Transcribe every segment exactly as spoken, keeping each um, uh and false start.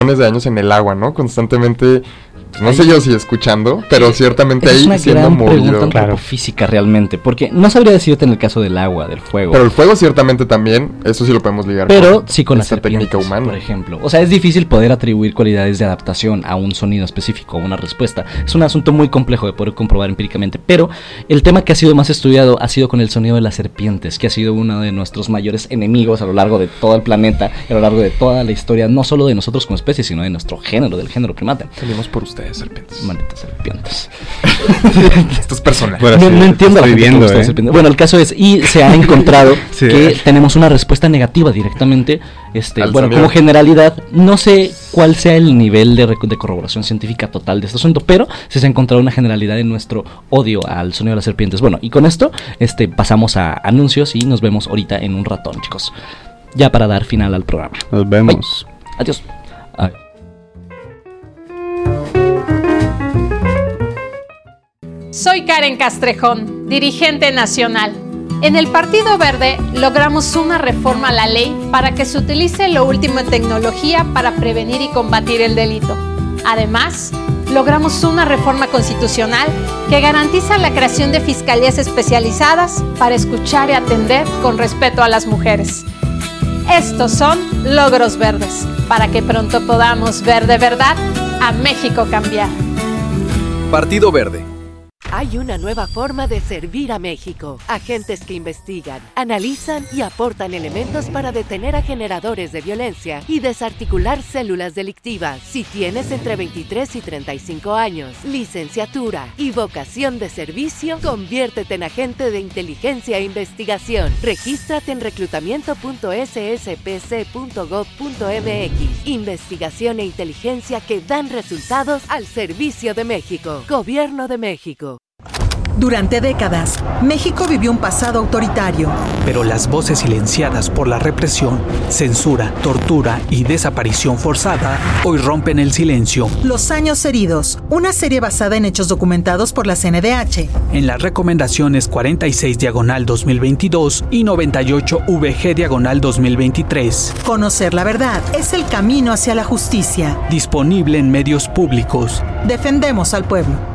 de años en el agua, ¿no? Constantemente, pues, no ahí, sé yo si escuchando, pero sí, ciertamente ahí siendo movido. Es una gran pregunta antropofísica realmente, porque no sabría decirte en el caso del agua, del fuego. Pero el fuego ciertamente también, eso sí lo podemos ligar pero con sí con esta la técnica humana, por ejemplo. O sea, es difícil poder atribuir cualidades de adaptación a un sonido específico, a una respuesta. Es un asunto muy complejo de poder comprobar empíricamente, pero el tema que ha sido más estudiado ha sido con el sonido de las serpientes, que ha sido uno de nuestros mayores enemigos a lo largo de todo el planeta, a lo largo de toda la historia, no solo de nosotros como especie, sino de nuestro género, del género primate. Salimos por ustedes, serpientes. Malditas serpientes. Esto es personal. Bueno, no, sí, no entiendo viviendo, ¿eh? Bueno, el caso es, y se ha encontrado sí. que tenemos una respuesta negativa directamente, este, Al bueno, sonido. Como generalidad, no sé cuál sea el nivel de, de corroboración científica total de este asunto, pero sí se ha encontrado una generalidad en nuestro odio al sonido de las serpientes. Bueno, y con esto, este, pasamos a anuncios y nos vemos ahorita en un ratón, chicos. Ya para dar final al programa. Nos vemos. Bye. Adiós. Ay. Soy Karen Castrejón, dirigente nacional. En el Partido Verde logramos una reforma a la ley para que se utilice lo último en tecnología para prevenir y combatir el delito. Además, logramos una reforma constitucional que garantiza la creación de fiscalías especializadas para escuchar y atender con respeto a las mujeres. Estos son logros verdes, para que pronto podamos ver de verdad a México cambiar. Partido Verde. Hay una nueva forma de servir a México. Agentes que investigan, analizan y aportan elementos para detener a generadores de violencia y desarticular células delictivas. Si tienes entre veintitrés y treinta y cinco años, licenciatura y vocación de servicio, conviértete en agente de inteligencia e investigación. Regístrate en reclutamiento punto s s p c punto gov punto m x. Investigación e inteligencia que dan resultados al servicio de México. Gobierno de México. Durante décadas, México vivió un pasado autoritario. Pero las voces silenciadas por la represión, censura, tortura y desaparición forzada hoy rompen el silencio. Los años heridos, una serie basada en hechos documentados por la C N D H. En las recomendaciones cuarenta y seis diagonal dos mil veintidós y noventa y ocho V G diagonal dos mil veintitrés. Conocer la verdad es el camino hacia la justicia. Disponible en medios públicos. Defendemos al pueblo.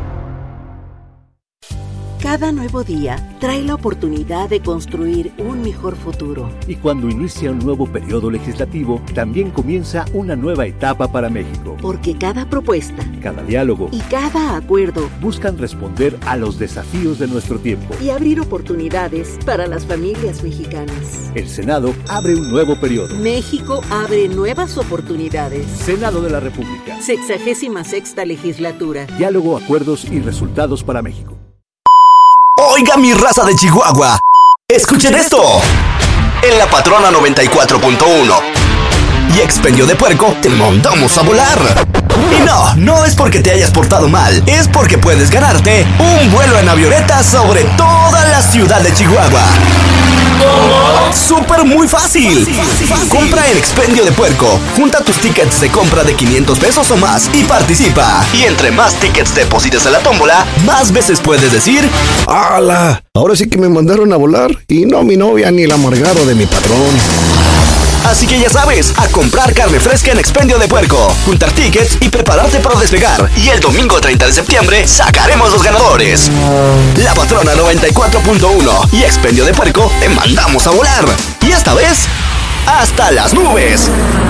Cada nuevo día trae la oportunidad de construir un mejor futuro. Y cuando inicia un nuevo periodo legislativo, también comienza una nueva etapa para México. Porque cada propuesta, cada diálogo y cada acuerdo buscan responder a los desafíos de nuestro tiempo y abrir oportunidades para las familias mexicanas. El Senado abre un nuevo periodo. México abre nuevas oportunidades. Senado de la República. Sexagésima sexta legislatura. Diálogo, acuerdos y resultados para México. Oiga mi raza de Chihuahua, escuchen esto. En La Patrona noventa y cuatro punto uno y Expendio de Puerco te mandamos a volar. Y no, no es porque te hayas portado mal, es porque puedes ganarte un vuelo en avioneta sobre toda la ciudad de Chihuahua. ¿Cómo? Súper muy fácil. fácil, fácil. Compra en Expendio de Puerco, junta tus tickets de compra de quinientos pesos o más y participa. Y entre más tickets deposites a la tómbola, más veces puedes decir: ¡Hala! Ahora sí que me mandaron a volar y no mi novia ni el amargado de mi patrón. Así que ya sabes, a comprar carne fresca en Expendio de Puerco, juntar tickets y prepararte para despegar. Y el domingo treinta de septiembre sacaremos los ganadores. La Patrona noventa y cuatro punto uno y Expendio de Puerco te mandamos a volar. Y esta vez, hasta las nubes.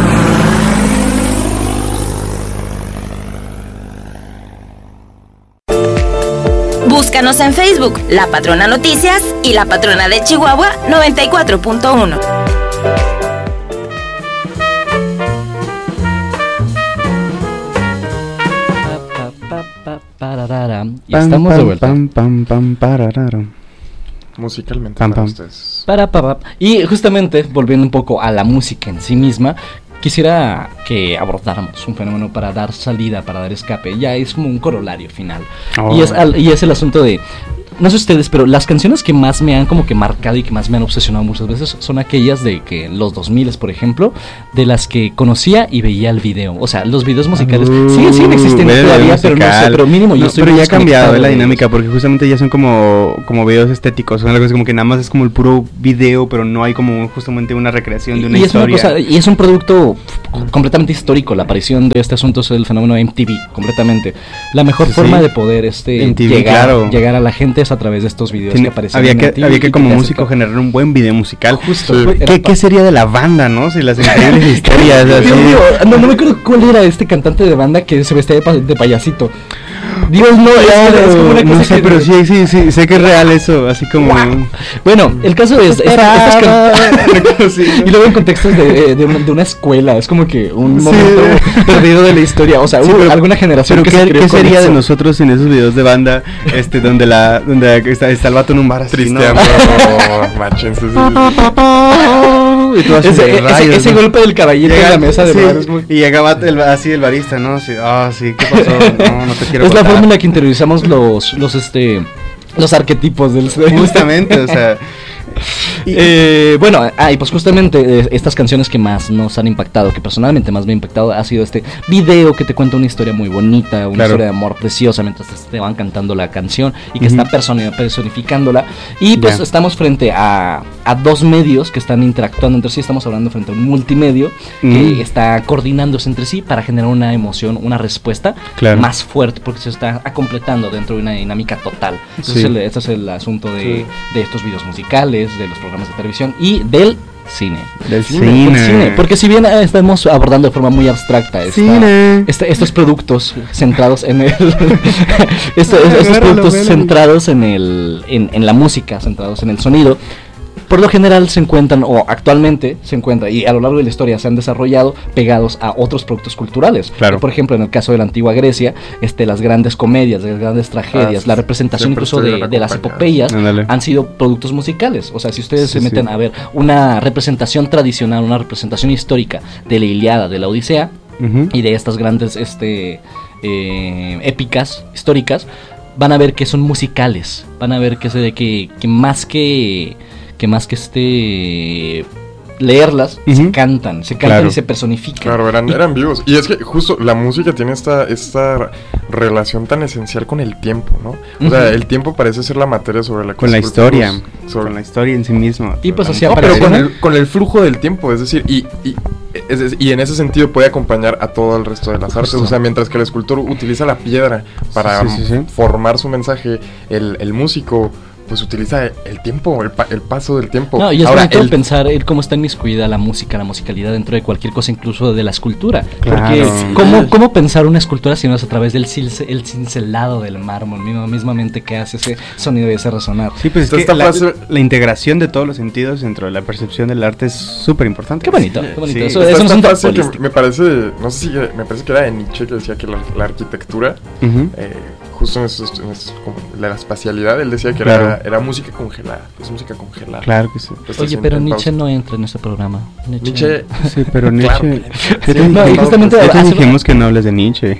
Búscanos en Facebook, La Patrona Noticias y La Patrona de Chihuahua noventa y cuatro punto uno. Y estamos de vuelta. Pam, pam, pam, pararara. Musicalmente Pam, para pam. ustedes. Para, para, y justamente, volviendo un poco a la música en sí misma, quisiera que abordáramos un fenómeno para dar salida, para dar escape. Ya es como un corolario final. Oh. Y, es al, y es el asunto de... no sé ustedes, pero las canciones que más me han como que marcado y que más me han obsesionado muchas veces son aquellas de que los dos mil, por ejemplo, de las que conocía y veía el video. O sea, los videos musicales uh, siguen, siguen existiendo todavía, pero no sé, pero mínimo yo no, estoy pero ya ha cambiado la dinámica, porque justamente ya son como, como videos estéticos, son algo así como que nada más es como el puro video, pero no hay como justamente una recreación de una y historia. Es una cosa, y es un producto completamente histórico, la aparición de este asunto es el fenómeno M T V, completamente. La mejor sí, forma sí. de poder este M T V, llegar, claro. llegar a la gente es a través de estos videos sí, que aparecen había en que, M T V. Había que como músico aceptar. generar un buen video musical. Justo. Sí. ¿Qué, ¿Qué sería de la banda, no? Si las increíbles historias. Dios mío, no, no me acuerdo cuál era este cantante de banda que se vestía de, pa de payasito. Dios, no, claro, es, es como una cosa no sé, que pero sí, sí, sí, sé que es real eso, así como... Wow. Bueno, el caso es... Esta, estas sí, ¿no? Y luego en contextos de, de, una, de una escuela, es como que un sí. momento perdido de la historia, o sea, sí, pero, alguna generación pero que ¿qué, se ¿qué sería eso? de nosotros en esos videos de banda, este, donde la donde está, está el vato en un bar así, Tristeando, ¿no? Machins, y tú ese, ese, rayos, ese ¿no? golpe del caballito llega, en la mesa de sí, bar es muy... y llegaba el, así el barista, ¿no? Sí, ah, sí, ¿qué pasó? No, no te quiero Es contar. la forma en la que interiorizamos los, los, este, los arquetipos del... Justamente, o sea... Y, eh, bueno, ah, y pues justamente eh, estas canciones que más nos han impactado, que personalmente más me ha impactado, ha sido este video que te cuenta una historia muy bonita, una claro. historia de amor preciosa mientras te van cantando la canción y que uh-huh. está personificándola. Y pues yeah. estamos frente a, a dos medios que están interactuando entre sí. Estamos hablando frente a un multimedio uh-huh. que está coordinándose entre sí para generar una emoción, una respuesta claro. más fuerte, porque se está completando dentro de una dinámica total. Ese sí. es el, este es el asunto de, sí. de estos videos musicales, de los programas de televisión y del cine. Del cine. cine. cine. Porque si bien eh, estamos abordando de forma muy abstracta esta, cine. Esta, estos productos centrados en el esto, estos agárralo, productos agárralo. centrados en el en, en la música, centrados en el sonido, por lo general se encuentran, o actualmente se encuentran, y a lo largo de la historia se han desarrollado pegados a otros productos culturales. Claro. Por ejemplo, en el caso de la antigua Grecia, este, las grandes comedias, las grandes tragedias, ah, la representación incluso de, de, de las epopeyas Andale. han sido productos musicales. O sea, si ustedes sí, se meten sí. a ver una representación tradicional, una representación histórica de la Ilíada, de la Odisea, uh-huh. y de estas grandes este, eh, épicas históricas, van a ver que son musicales. Van a ver que, se, que, que más que... que más que este leerlas, uh-huh. se cantan, se cantan claro. y se personifican. Claro, eran, eran vivos. Y es que justo la música tiene esta, esta relación tan esencial con el tiempo, ¿no? O uh-huh. sea, el tiempo parece ser la materia sobre la que con la historia, sobre... con la historia en sí misma. Y pues así no, aparece. Pero con el, con el flujo del tiempo, es decir, y, y, es, y en ese sentido puede acompañar a todo el resto de las artes. Justo. O sea, mientras que el escultor utiliza la piedra para sí, sí, sí, sí. formar su mensaje, el, el músico pues utiliza el tiempo, el, pa el paso del tiempo. No, y es bonito el... pensar el cómo está inmiscuida la música, la musicalidad dentro de cualquier cosa, incluso de la escultura. Claro. Porque sí. ¿cómo, ¿cómo pensar una escultura si no es a través del cince, el cincelado del mármol, mismo, mismamente que hace ese sonido y ese resonar? Sí, pues es que la, frase... la integración de todos los sentidos dentro de la percepción del arte es súper importante. Qué bonito, sí. qué bonito. Sí. Eso, eso es un frase que me parece, no sé si, me parece que era de Nietzsche, que decía que la, la arquitectura, uh-huh. eh, justo en, esos, en esos, como la espacialidad, él decía que claro. era, era música congelada, es música congelada. Claro que sí. Pues Oye, pero Nietzsche no entra en este programa. Nietzsche, Nietzsche sí, pero Nietzsche. Claro. Sí, no, y justamente ya te dijimos que no hables de Nietzsche.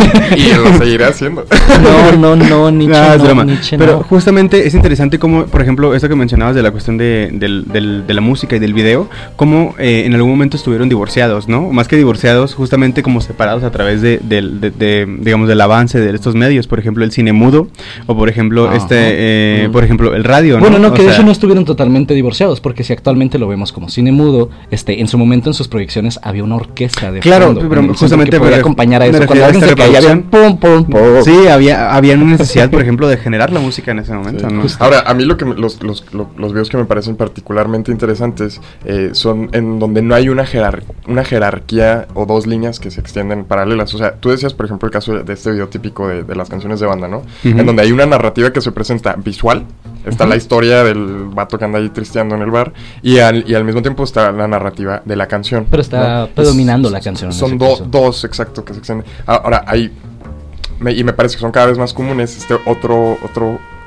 Y lo seguiré haciendo. No, no, no, Nietzsche no. no, no Nietzsche pero no. justamente es interesante como, por ejemplo, esto que mencionabas de la cuestión de, del, del, de la música y del video, cómo eh, en algún momento estuvieron divorciados, ¿no? Más que divorciados, justamente como separados a través de, de, de, de digamos, del avance de estos medios, por ejemplo, el cine mudo, o por ejemplo, Ajá. este, eh, mm. por ejemplo, el radio, ¿no? Bueno, no, o que sea, de hecho no estuvieron totalmente divorciados, porque si actualmente lo vemos como cine mudo, este, en su momento en sus proyecciones había una orquesta de claro, fondo, pero justamente que podía acompañar a eso. Cuando alguien se caía, había pum, pum, pum. Sí, había, había una necesidad, por ejemplo, de generar la música en ese momento, sí. ¿no? Ahora, a mí lo que me, los, los, los, los videos que me parecen particularmente interesantes eh, son en donde no hay una, jerar una jerarquía o dos líneas que se extienden paralelas. O sea, tú decías, por ejemplo, el caso de este video típico de, de las canciones de banda, ¿no? Uh-huh. En donde hay una narrativa que se presenta visual, está uh-huh. la historia del vato que anda ahí tristeando en el bar, y al, y al mismo tiempo está la narrativa de la canción. Pero está ¿no? predominando es, la canción. Son do, dos, exacto, que se extienden. Ahora, hay, me, y me parece que son cada vez más comunes, este otro, otro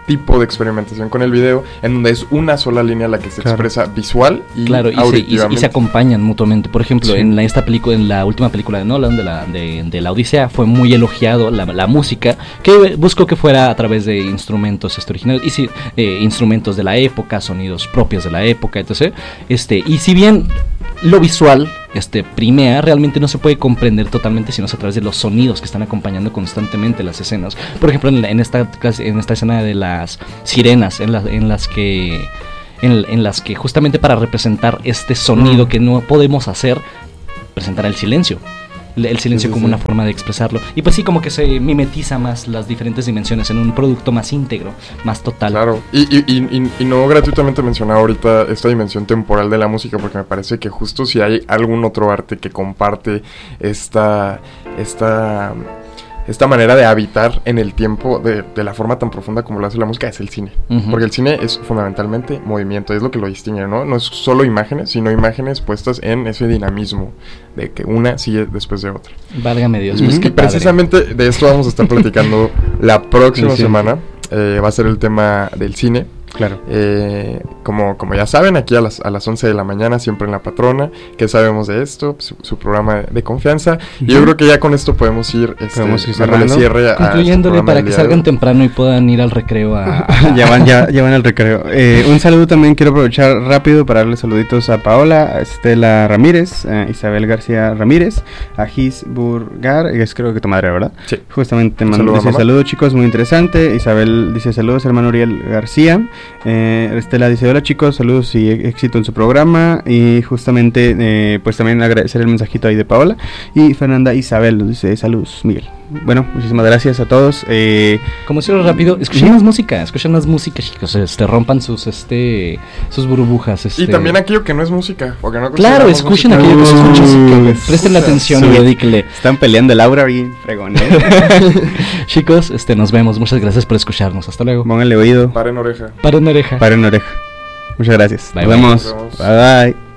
tipo de experimentación con el video en donde es una sola línea la que se claro. expresa visual y claro, y auditivamente. Se, y, y se acompañan mutuamente. Por ejemplo, sí. en la, esta película, en la última película de Nolan, de la, de, de la Odisea, fue muy elogiado la, la música, que buscó que fuera a través de instrumentos este, originales, y si, eh, instrumentos de la época, sonidos propios de la época, etcétera. Este, y si bien lo visual este, primea, realmente no se puede comprender totalmente sino a través de los sonidos que están acompañando constantemente las escenas. Por ejemplo, en, la, en, esta, en esta escena de las sirenas, en, la, en las que en, en las que justamente para representar este sonido que no podemos hacer, presentar el silencio. El silencio sí, sí, como sí. una forma de expresarlo. Y pues sí, como que se mimetiza más las diferentes dimensiones en un producto más íntegro, más total. Claro, y, y, y, y no gratuitamente mencionaba ahorita esta dimensión temporal de la música, porque me parece que justo si hay algún otro arte que comparte esta... esta esta manera de habitar en el tiempo de, de la forma tan profunda como lo hace la música, es el cine. Uh-huh. Porque el cine es fundamentalmente movimiento, es lo que lo distingue, ¿no? No es solo imágenes, sino imágenes puestas en ese dinamismo de que una sigue después de otra. Válgame Dios. Pues, y precisamente de esto vamos a estar platicando la próxima sí, sí. semana. Eh, va a ser el tema del cine. Claro. Eh, como, como ya saben, aquí a las, a las once de la mañana, siempre en La Patrona. ¿Qué sabemos de esto? Su, su programa de confianza. Uh-huh. Y yo creo que ya con esto podemos ir, este, podemos ir cerrando, cierre concluyéndole este para que salgan temprano y puedan ir al recreo. A, a ya, van, ya, ya van al recreo. Eh, un saludo también, quiero aprovechar rápido para darle saluditos a Paola, a Estela Ramírez, a Isabel García Ramírez, a Gis Burgar, es creo que tu madre, ¿verdad? Sí. Justamente mandó dice saludos, chicos, muy interesante. Isabel dice saludos, hermano Uriel García. Eh, Estela dice hola chicos, saludos y éxito en su programa. Y justamente eh, pues también agradecer el mensajito ahí de Paola. Y Fernanda Isabel nos dice saludos Miguel. Bueno, muchísimas gracias a todos. eh, Como decirlo rápido, escuchen más música, escuchen más música chicos, este, rompan sus este sus burbujas este. Y también aquello que no es música o que no claro, escuchen aquello que se escucha, uh, presten la atención y dedíquenle. Están peleando Laura bien fregón, ¿eh? Chicos, este, nos vemos, muchas gracias por escucharnos, hasta luego. Pónganle oído. Paren oreja. Paren oreja. Paren oreja. Muchas gracias. Bye, nos, bye. Vemos. nos vemos. Bye bye.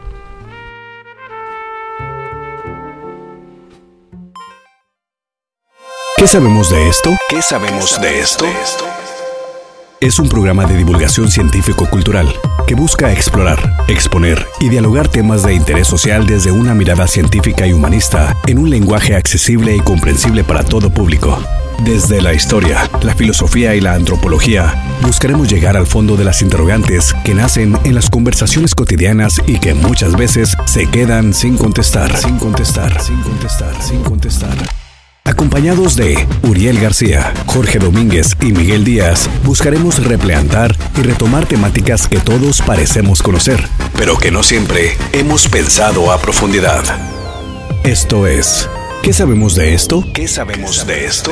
¿Qué sabemos de esto? ¿Qué sabemos de esto? Es un programa de divulgación científico-cultural que busca explorar, exponer y dialogar temas de interés social desde una mirada científica y humanista en un lenguaje accesible y comprensible para todo público. Desde la historia, la filosofía y la antropología, buscaremos llegar al fondo de las interrogantes que nacen en las conversaciones cotidianas y que muchas veces se quedan sin contestar, sin contestar, sin contestar, sin contestar. Acompañados de Uriel García, Jorge Domínguez y Miguel Díaz, buscaremos replantear y retomar temáticas que todos parecemos conocer, pero que no siempre hemos pensado a profundidad. Esto es, ¿qué sabemos de esto? ¿Qué sabemos de esto?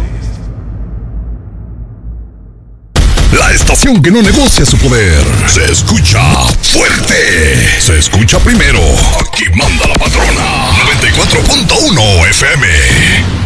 La estación que no negocia su poder. Se escucha fuerte. Se escucha primero. Aquí manda la patrona. noventa y cuatro punto uno F M.